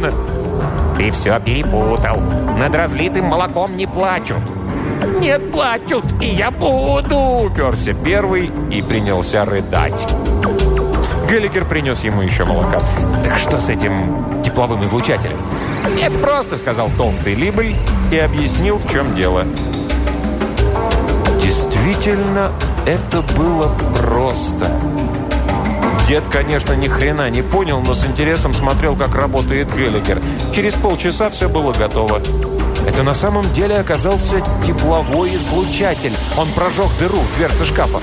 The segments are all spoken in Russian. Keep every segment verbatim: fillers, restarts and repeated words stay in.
точно. Ты все перепутал. Над разлитым молоком не плачут. Нет, плачут, и я буду. Уперся первый и принялся рыдать. Геллигер принес ему еще молока. Так что с этим тепловым излучателем? «Нет, просто», — сказал толстый Либель и объяснил, в чем дело. Действительно, это было просто. Дед, конечно, ни хрена не понял, но с интересом смотрел, как работает Геллигер. Через полчаса все было готово. Это на самом деле оказался тепловой излучатель. Он прожег дыру в дверце шкафа.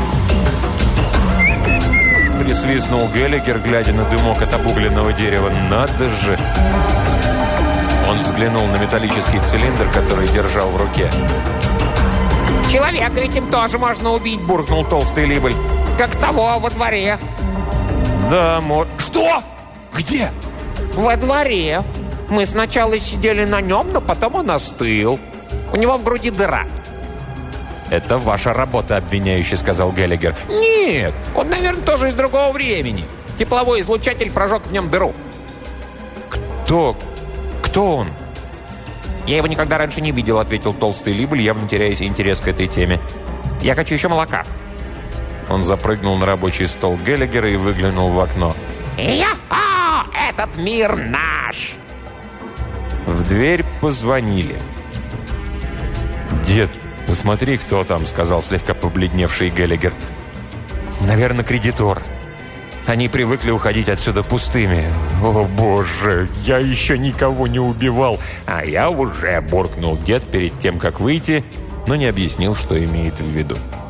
Присвистнул Геллигер, глядя на дымок от обугленного дерева. «Надо же!» Он взглянул на металлический цилиндр, который держал в руке. «Человека этим тоже можно убить», — буркнул толстый Либель. «Как того во дворе». «Да, мор...» «Что? Где?» «Во дворе. Мы сначала сидели на нем, но потом он остыл. У него в груди дыра». «Это ваша работа», — обвиняюще сказал Геллигер. «Нет, он, наверное, тоже из другого времени. Тепловой излучатель прожег в нем дыру». «Кто? Кто он?» «Я его никогда раньше не видел», — ответил толстый Либель, явно теряя интерес к этой теме. «Я хочу еще молока». Он запрыгнул на рабочий стол Геллигера и выглянул в окно. «Я-а! Этот мир наш!» В дверь позвонили. «Дед, посмотри, кто там», — сказал слегка побледневший Геллигер. «Наверное, кредитор. Они привыкли уходить отсюда пустыми. О, боже, я еще никого не убивал». «А я уже», — буркнул дед перед тем, как выйти, но не объяснил, что имеет в виду.